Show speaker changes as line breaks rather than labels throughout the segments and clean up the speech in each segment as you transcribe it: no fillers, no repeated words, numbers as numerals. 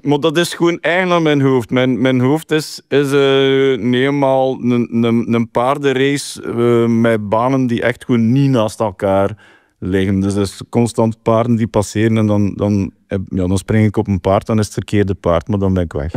Maar dat is gewoon eigen aan mijn hoofd. Mijn hoofd is eenmaal een paardenrace met banen die echt gewoon niet naast elkaar liggen. Dus er is constant paarden die passeren en dan spring ik op een paard, dan is het verkeerde paard, maar dan ben ik weg.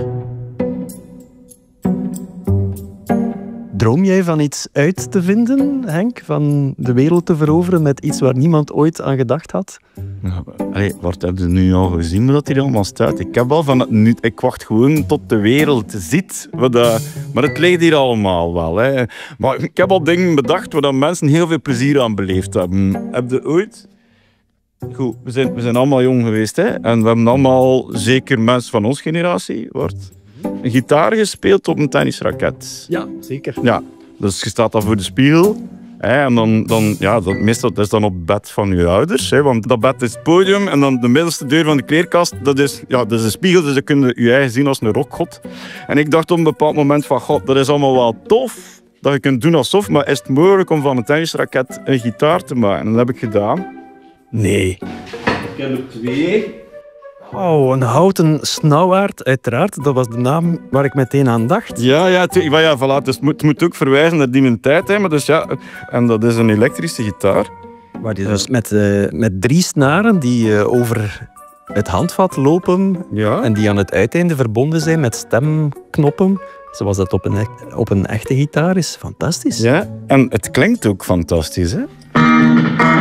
Droom jij van iets uit te vinden, Henk? Van de wereld te veroveren met iets waar niemand ooit aan gedacht had?
Wat heb je nu al gezien wat hier allemaal staat? Ik heb al van het nu. Ik wacht gewoon tot de wereld ziet. Maar het ligt hier allemaal wel. Hè. Maar ik heb al dingen bedacht waar mensen heel veel plezier aan beleefd hebben. Heb je ooit... Goed, we zijn allemaal jong geweest. Hè? En we hebben allemaal, zeker mensen van onze generatie, een gitaar gespeeld op een tennisraket.
Ja, zeker.
Ja, dus je staat dan voor de spiegel. En meestal is dan op het bed van je ouders. Want dat bed is het podium. En dan de middelste deur van de kleerkast, dat is een spiegel. Dus dan kun je je eigen zien als een rockgod. En ik dacht op een bepaald moment van, god, dat is allemaal wel tof. Dat je kunt doen alsof. Maar is het mogelijk om van een tennisraket een gitaar te maken? En dat heb ik gedaan.
Nee.
Ik heb er 2.
Oh, een houten snauwaard, uiteraard. Dat was de naam waar ik meteen aan dacht.
Voilà. Dus het moet ook verwijzen naar die tijd. Hè. Maar dus, en dat is een elektrische gitaar.
Waar je dus met 3 snaren die over het handvat lopen en die aan het uiteinde verbonden zijn met stemknoppen. Zoals dat op een echte gitaar is. Fantastisch.
Ja, en het klinkt ook fantastisch. Hè?